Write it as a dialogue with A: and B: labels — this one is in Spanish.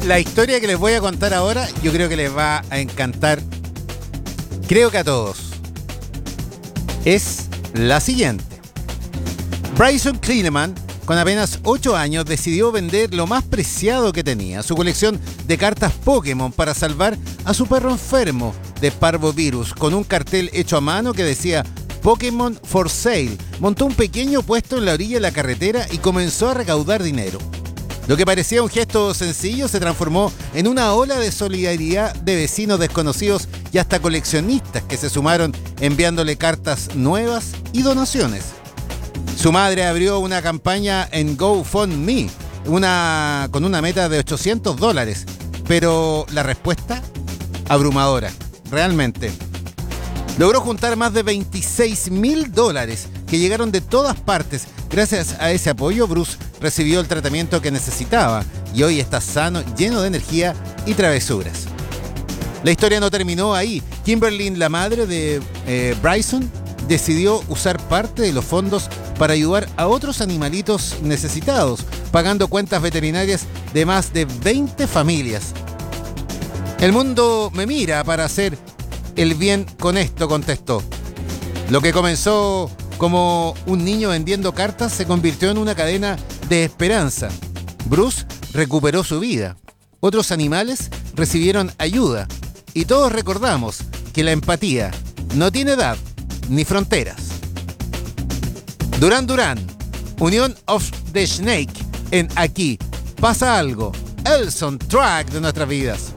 A: La historia que les voy a contar ahora, yo creo que les va a encantar, creo que a todos. Es la siguiente. Bryson Kleinman, con apenas 8 años, decidió vender lo más preciado que tenía, su colección de cartas Pokémon, para salvar a su perro enfermo de parvovirus, con un cartel hecho a mano que decía Pokémon for Sale. Montó un pequeño puesto en la orilla de la carretera y comenzó a recaudar dinero. Lo que parecía un gesto sencillo se transformó en una ola de solidaridad de vecinos desconocidos y hasta coleccionistas que se sumaron enviándole cartas nuevas y donaciones. Su madre abrió una campaña en GoFundMe, con una meta de $800, pero la respuesta, abrumadora, realmente. Logró juntar más de $26.000 que llegaron de todas partes. Gracias a ese apoyo, Bruce recibió el tratamiento que necesitaba y hoy está sano, lleno de energía y travesuras. La historia no terminó ahí. Kimberly, la madre de Bryson, decidió usar parte de los fondos para ayudar a otros animalitos necesitados, pagando cuentas veterinarias de más de 20 familias. El mundo me mira para hacer el bien con esto, contestó. Lo que comenzó como un niño vendiendo cartas se convirtió en una cadena de esperanza. Bruce recuperó su vida. Otros animales recibieron ayuda. Y todos recordamos que la empatía no tiene edad ni fronteras. Duran Duran, Union of the Snake, en Aquí Pasa Algo, el soundtrack de nuestras vidas.